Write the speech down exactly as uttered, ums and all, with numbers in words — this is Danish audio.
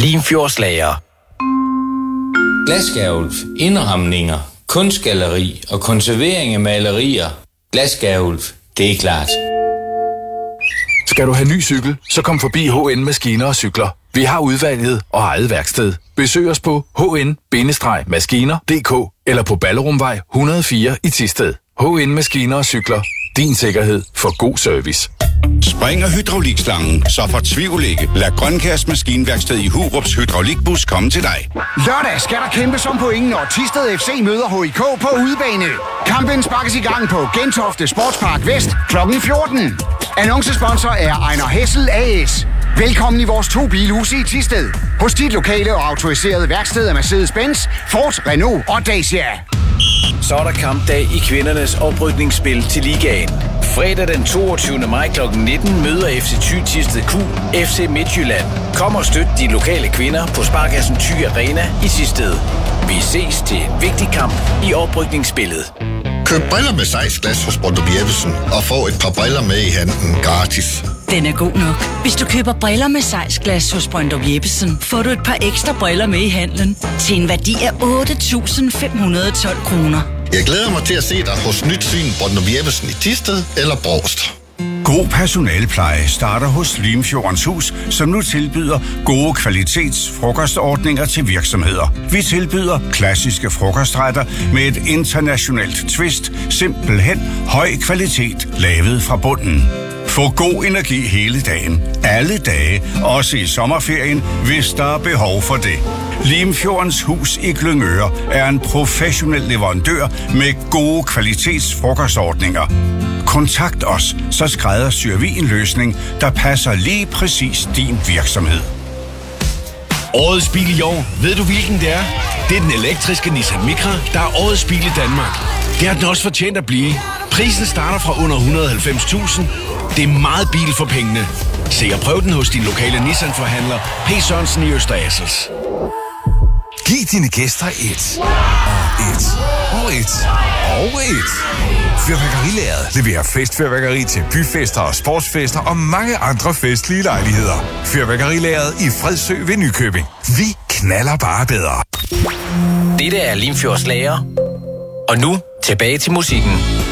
Limfjordslager. Glasgavl, indramninger, kunstgalleri og konservering af malerier. Glasgavl, det er klart. Skal du have ny cykel, så kom forbi H N Maskiner og Cykler. Vi har udvalget og eget værksted. Besøg os på h n maskiner punktum d k eller på Ballerumvej et hundrede og fire i Thisted. H N Maskiner og Cykler. Din sikkerhed for god service. Springer hydraulikslangen, så fortvivl ikke. Lad Grønkærs Maskinværksted i Hurups hydraulikbus komme til dig. Lørdag skal der kæmpes om point, når Thisted F C møder H I K på udebane. Kampen sparkes i gang på Gentofte Sportspark Vest klokken fjorten. Annoncesponsor er Ejner Hessel A S. Velkommen i vores to bilhuse i Thisted. Hos dit lokale og autoriserede værksted af Mercedes-Benz, Ford, Renault og Dacia. Så er der kampdag i kvindernes oprykningsspil til ligaen. Fredag den toogtyvende maj klokken nitten møder F C Thy Thisted Q F C Midtjylland. Kom og støt de lokale kvinder på Sparkassen Thy Arena i Thisted. Vi ses til en vigtig kamp i oprykningsspillet. Køb briller med sejsglas hos Brøndum Jeppesen og få et par briller med i handen gratis. Den er god nok. Hvis du køber briller med sejsglas hos Brøndum Jeppesen, får du et par ekstra briller med i handlen til en værdi af otte tusind fem hundrede og tolv kroner. Jeg glæder mig til at se dig hos Nyt Syn Brøndum Jeppesen i Thisted eller Brovst. God personalepleje starter hos Limfjordens Hus, som nu tilbyder gode kvalitetsfrokostordninger til virksomheder. Vi tilbyder klassiske frokostretter med et internationalt twist, simpelthen høj kvalitet lavet fra bunden. Få god energi hele dagen, alle dage, også i sommerferien, hvis der er behov for det. Limfjordens Hus i Glyngøre er en professionel leverandør med gode kvalitetsfrokostordninger. Kontakt os, så skræddersyr vi en løsning, der passer lige præcis din virksomhed. Årets bil i år, ved du hvilken det er? Det er den elektriske Nissan Micra, der er årets bil i Danmark. Det har den også fortjent at blive. Prisen starter fra under et hundrede og halvfems tusind. Det er meget bil for pengene. Se og prøv den hos din lokale Nissan-forhandler, P. Sørensen i Øster Assels. Giv dine gæster et, og et, og et, og et. Fyrværkerilaget leverer festfyrværkeri til byfester og sportsfester og mange andre festlige lejligheder. Fyrværkerilaget i Fredsø ved Nykøbing. Vi knaller bare bedre. Dette er Limfjordslager. Og nu tilbage til musikken.